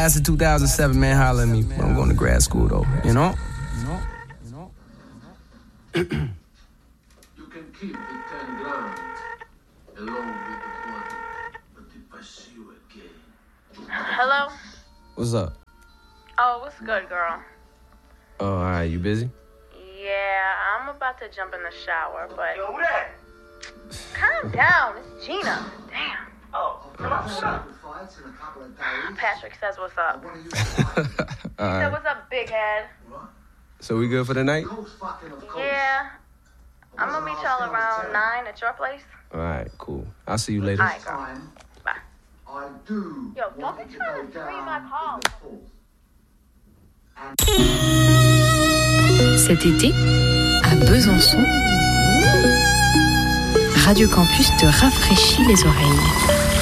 Class of 2007, man, holler at me. I'm going to grad school, though, you know? You can keep the 10 grand along with the 20, but if I see you again... Hello? What's up? Oh, what's good, girl? Oh, all right, you busy? Yeah, I'm about to jump in the shower, but... Yo, who that? Calm down, it's Gina. Damn. Oh, come on, shut up. Patrick says what's up. All He right. said, what's up, big head? So we good for the night? Yeah. I'm gonna meet y'all around 9 at your place. All right, cool. I'll see you later. All right, girl. Bye. I do. Yo, don't be trying to scream my call. Cet été, à Besançon, Radio Campus te rafraîchit les oreilles.